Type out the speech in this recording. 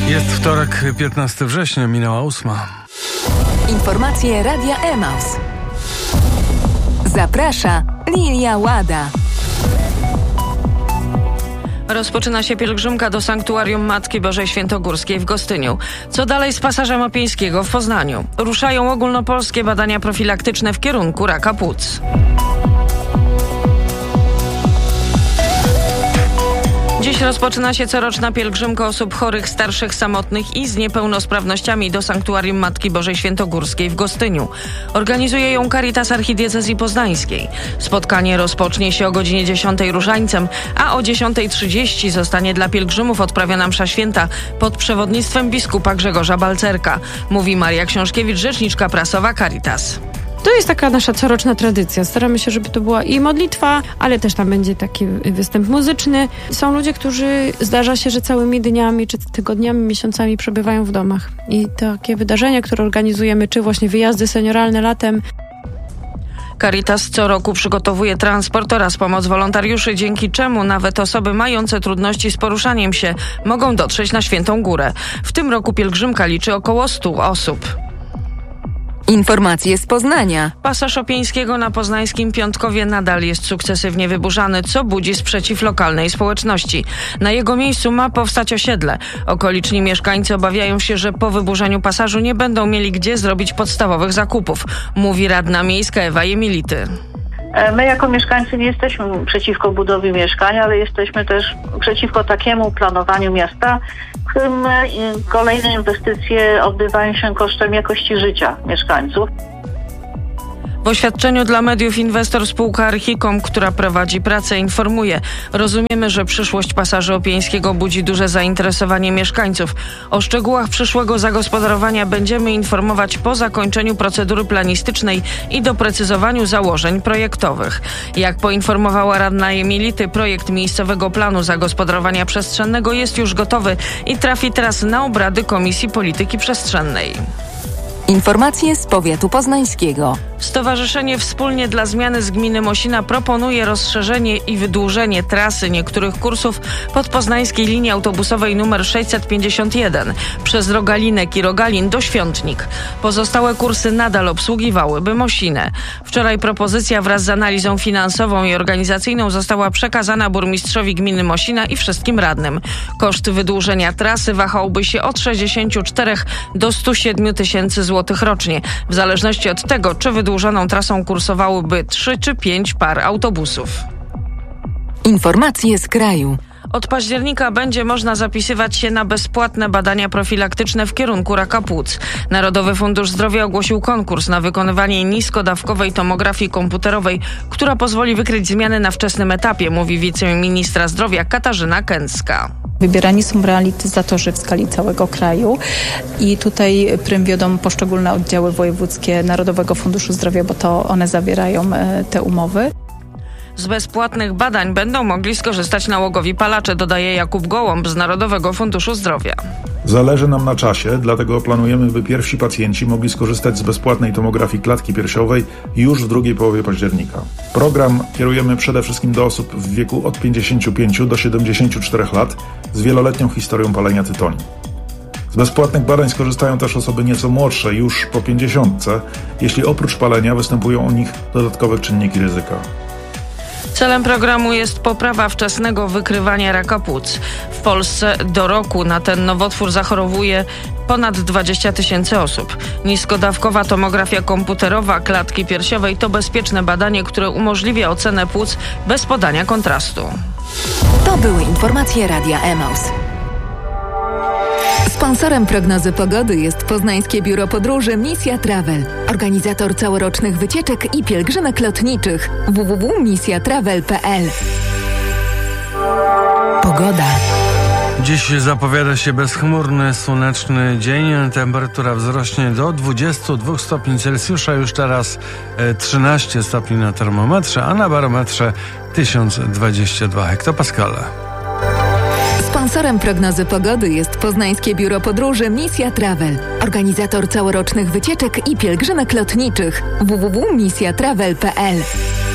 Jest wtorek, 15 września, minęła 8. Informacje Radia Emaus. Zaprasza Lilia Łada. Rozpoczyna się pielgrzymka do Sanktuarium Matki Bożej Świętogórskiej w Gostyniu. Co dalej z Pasażem Opieńskiego w Poznaniu? Ruszają ogólnopolskie badania profilaktyczne w kierunku raka płuc. Dziś rozpoczyna się coroczna pielgrzymka osób chorych, starszych, samotnych i z niepełnosprawnościami do Sanktuarium Matki Bożej Świętogórskiej w Gostyniu. Organizuje ją Caritas Archidiecezji Poznańskiej. Spotkanie rozpocznie się o godzinie 10 różańcem, a o 10:30 zostanie dla pielgrzymów odprawiona msza święta pod przewodnictwem biskupa Grzegorza Balcerka. Mówi Maria Książkiewicz, rzeczniczka prasowa Caritas. To jest taka nasza coroczna tradycja. Staramy się, żeby to była i modlitwa, ale też tam będzie taki występ muzyczny. Są ludzie, którzy zdarza się, że całymi dniami, czy tygodniami, miesiącami przebywają w domach. I takie wydarzenia, które organizujemy, czy właśnie wyjazdy senioralne latem. Caritas co roku przygotowuje transport oraz pomoc wolontariuszy, dzięki czemu nawet osoby mające trudności z poruszaniem się mogą dotrzeć na Świętą Górę. W tym roku pielgrzymka liczy około 100 osób. Informacje z Poznania. Pasaż Opieńskiego na poznańskim Piątkowie nadal jest sukcesywnie wyburzany, co budzi sprzeciw lokalnej społeczności. Na jego miejscu ma powstać osiedle. Okoliczni mieszkańcy obawiają się, że po wyburzeniu pasażu nie będą mieli gdzie zrobić podstawowych zakupów, mówi radna miejska Ewa Jemility. My jako mieszkańcy nie jesteśmy przeciwko budowie mieszkań, ale jesteśmy też przeciwko takiemu planowaniu miasta, w którym kolejne inwestycje odbywają się kosztem jakości życia mieszkańców. W oświadczeniu dla mediów inwestor spółka Archicom, która prowadzi pracę, informuje: rozumiemy, że przyszłość Pasażu Opieńskiego budzi duże zainteresowanie mieszkańców. O szczegółach przyszłego zagospodarowania będziemy informować po zakończeniu procedury planistycznej i doprecyzowaniu założeń projektowych. Jak poinformowała radna Jemility, projekt miejscowego planu zagospodarowania przestrzennego jest już gotowy i trafi teraz na obrady Komisji Polityki Przestrzennej. Informacje z powiatu poznańskiego. Stowarzyszenie Wspólnie dla Zmiany z gminy Mosina proponuje rozszerzenie i wydłużenie trasy niektórych kursów podpoznańskiej linii autobusowej nr 651 przez Rogalinek i Rogalin do Świątnik. Pozostałe kursy nadal obsługiwałyby Mosinę. Wczoraj propozycja wraz z analizą finansową i organizacyjną została przekazana burmistrzowi gminy Mosina i wszystkim radnym. Koszt wydłużenia trasy wahałby się od 64 do 107 tysięcy złotych rocznie, w zależności od tego, czy wydłużoną trasą kursowałyby 3 czy 5 par autobusów. Informacje z kraju. Od października będzie można zapisywać się na bezpłatne badania profilaktyczne w kierunku raka płuc. Narodowy Fundusz Zdrowia ogłosił konkurs na wykonywanie nisko-dawkowej tomografii komputerowej, która pozwoli wykryć zmiany na wczesnym etapie, mówi wiceministra zdrowia Katarzyna Kęcka. Wybierani są realizatorzy w skali całego kraju i tutaj prym wiodą poszczególne oddziały wojewódzkie Narodowego Funduszu Zdrowia, bo to one zawierają te umowy. Z bezpłatnych badań będą mogli skorzystać nałogowi palacze, dodaje Jakub Gołąb z Narodowego Funduszu Zdrowia. Zależy nam na czasie, dlatego planujemy, by pierwsi pacjenci mogli skorzystać z bezpłatnej tomografii klatki piersiowej już w drugiej połowie października. Program kierujemy przede wszystkim do osób w wieku od 55 do 74 lat z wieloletnią historią palenia tytoniu. Z bezpłatnych badań skorzystają też osoby nieco młodsze, już po 50, jeśli oprócz palenia występują u nich dodatkowe czynniki ryzyka. Celem programu jest poprawa wczesnego wykrywania raka płuc. W Polsce do roku na ten nowotwór zachorowuje ponad 20 tysięcy osób. Niskodawkowa tomografia komputerowa klatki piersiowej to bezpieczne badanie, które umożliwia ocenę płuc bez podania kontrastu. To były informacje Radia Emaus. Sponsorem prognozy pogody jest Poznańskie Biuro Podróży Misja Travel. Organizator całorocznych wycieczek i pielgrzymek lotniczych. www.misjatravel.pl. Pogoda. Dziś zapowiada się bezchmurny, słoneczny dzień. Temperatura wzrośnie do 22 stopni Celsjusza. Już teraz 13 stopni na termometrze, a na barometrze 1022 hektopaskale. Sponsorem prognozy pogody jest Poznańskie Biuro Podróży Misja Travel. Organizator całorocznych wycieczek i pielgrzymek lotniczych. www.misjatravel.pl.